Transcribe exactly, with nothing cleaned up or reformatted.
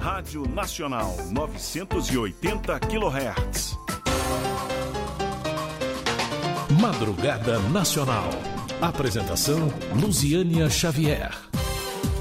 Rádio Nacional, novecentos e oitenta quilohertz. Madrugada Nacional. Apresentação: Luziânia Xavier.